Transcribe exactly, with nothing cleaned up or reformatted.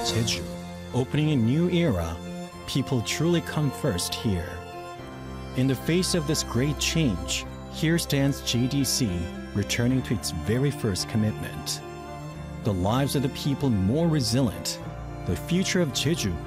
Jeju, opening a new era. People truly come first here. In the face of this great change, here stands J D C, returning to its very first commitment. The lives of the people more resilient, the future of Jeju